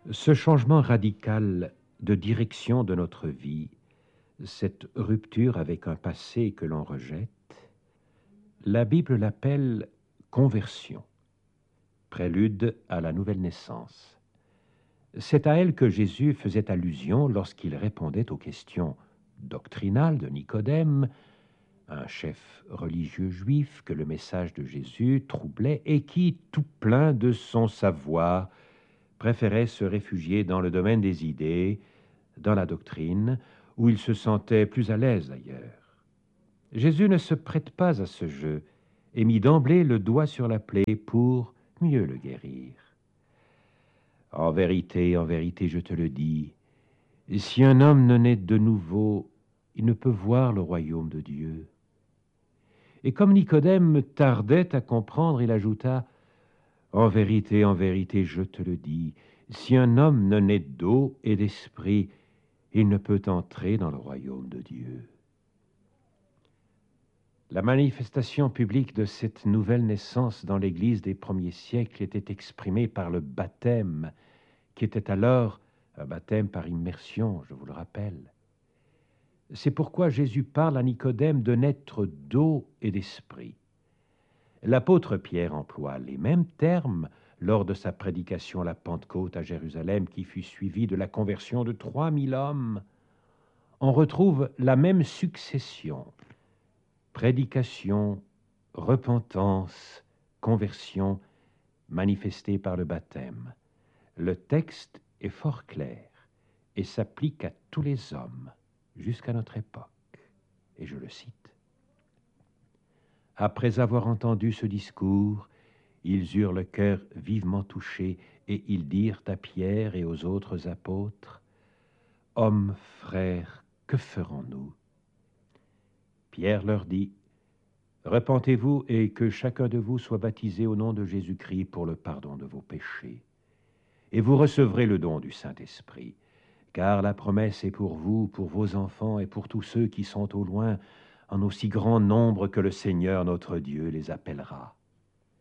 Ce changement radical de direction de notre vie, cette rupture avec un passé que l'on rejette, la Bible l'appelle conversion, prélude à la nouvelle naissance. C'est à elle que Jésus faisait allusion lorsqu'il répondait aux questions doctrinales de Nicodème, un chef religieux juif que le message de Jésus troublait et qui, tout plein de son savoir, préférait se réfugier dans le domaine des idées, dans la doctrine, où il se sentait plus à l'aise ailleurs. Jésus ne se prête pas à ce jeu et mit d'emblée le doigt sur la plaie pour mieux le guérir. En vérité, je te le dis, si un homme ne naît de nouveau, il ne peut voir le royaume de Dieu. Et comme Nicodème tardait à comprendre, il ajouta, en vérité, je te le dis, si un homme ne naît d'eau et d'esprit, il ne peut entrer dans le royaume de Dieu. La manifestation publique de cette nouvelle naissance dans l'Église des premiers siècles était exprimée par le baptême, qui était alors un baptême par immersion, je vous le rappelle. C'est pourquoi Jésus parle à Nicodème de naître d'eau et d'esprit. L'apôtre Pierre emploie les mêmes termes lors de sa prédication à la Pentecôte à Jérusalem, qui fut suivie de la conversion de 3000 hommes. On retrouve la même succession: prédication, repentance, conversion, manifestée par le baptême. Le texte est fort clair et s'applique à tous les hommes jusqu'à notre époque. Et je le cite. Après avoir entendu ce discours, ils eurent le cœur vivement touché et ils dirent à Pierre et aux autres apôtres, « Hommes, frères, que ferons-nous » Pierre leur dit, « Repentez-vous et que chacun de vous soit baptisé au nom de Jésus-Christ pour le pardon de vos péchés. Et vous recevrez le don du Saint-Esprit, car la promesse est pour vous, pour vos enfants et pour tous ceux qui sont au loin, en aussi grand nombre que le Seigneur notre Dieu les appellera.